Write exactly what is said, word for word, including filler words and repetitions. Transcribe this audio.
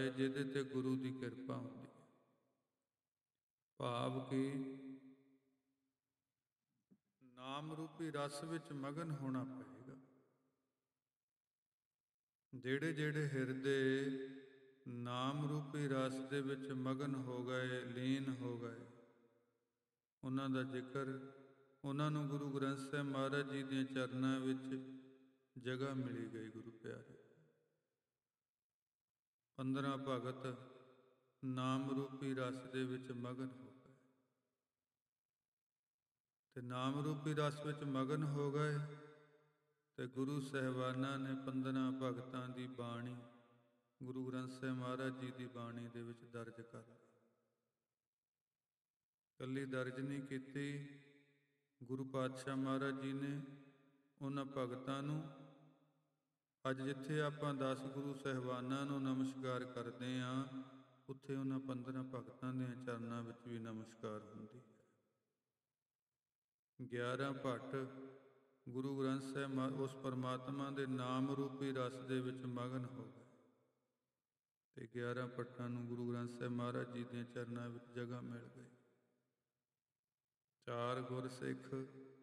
ਜਿਹਦੇ ਤੇ ਗੁਰੂ ਦੀ ਕਿਰਪਾ ਹੁੰਦੀ ਹੈ। ਭਾਵ ਕਿ ਨਾਮ ਰੂਪੀ ਰਸ ਵਿੱਚ ਮਗਨ ਹੋਣਾ ਪਏਗਾ। ਜਿਹੜੇ ਜਿਹੜੇ ਹਿਰਦੇ ਨਾਮ ਰੂਪੀ ਰਸ ਦੇ ਵਿੱਚ ਮਗਨ ਹੋ ਗਏ, ਲੀਨ ਹੋ ਗਏ, ਉਹਨਾਂ ਦਾ ਜ਼ਿਕਰ, ਉਹਨਾਂ ਨੂੰ ਗੁਰੂ ਗ੍ਰੰਥ ਸਾਹਿਬ ਮਹਾਰਾਜ ਜੀ ਦੇ ਚਰਨਾਂ ਵਿੱਚ ਜਗ੍ਹਾ ਮਿਲੀ ਗਈ। ਗੁਰੂ ਪਿਆਰੇ ਪੰਦਰਾਂ ਭਗਤ ਨਾਮ ਰੂਪੀ ਰਸ ਦੇ ਵਿੱਚ ਮਗਨ ਹੋ ਗਏ, ਤੇ ਨਾਮ ਰੂਪੀ ਰਸ ਵਿੱਚ ਮਗਨ ਹੋ ਗਏ ਤੇ ਗੁਰੂ ਸਾਹਿਬਾਨਾਂ ਨੇ ਪੰਦਰਾਂ ਭਗਤਾਂ ਦੀ ਬਾਣੀ ਗੁਰੂ ਗ੍ਰੰਥ ਸਾਹਿਬ ਮਹਾਰਾਜ ਜੀ ਦੀ ਬਾਣੀ ਦੇ ਵਿੱਚ ਦਰਜ ਕਰ ਲਈ। ਇਕੱਲੀ ਦਰਜ ਨਹੀਂ ਕੀਤੀ, ਗੁਰੂ ਪਾਤਸ਼ਾਹ ਮਹਾਰਾਜ ਜੀ ਨੇ ਉਹਨਾਂ ਭਗਤਾਂ ਨੂੰ, ਅੱਜ ਜਿੱਥੇ ਆਪਾਂ ਦਸ ਗੁਰੂ ਸਾਹਿਬਾਨਾਂ ਨੂੰ ਨਮਸਕਾਰ ਕਰਦੇ ਹਾਂ, ਉੱਥੇ ਉਹਨਾਂ ਪੰਦਰਾਂ ਭਗਤਾਂ ਦੇ ਚਰਨਾਂ ਵਿੱਚ ਵੀ ਨਮਸਕਾਰ ਹੁੰਦੀ ਹੈ। ਗਿਆਰਾਂ ਭੱਟ ਗੁਰੂ ਗ੍ਰੰਥ ਸਾਹਿਬ ਉਸ ਪਰਮਾਤਮਾ ਦੇ ਨਾਮ ਰੂਪੀ ਰਸ ਦੇ ਵਿੱਚ ਮਗਨ ਹੋ ਗਏ, ਤੇ ਗਿਆਰਾਂ ਭੱਟਾਂ ਨੂੰ ਗੁਰੂ ਗ੍ਰੰਥ ਸਾਹਿਬ ਮਹਾਰਾਜ ਜੀ ਦੇ ਚਰਨਾਂ ਵਿੱਚ ਜਗ੍ਹਾ ਮਿਲ ਗਈ। ਚਾਰ ਗੁਰਸਿੱਖ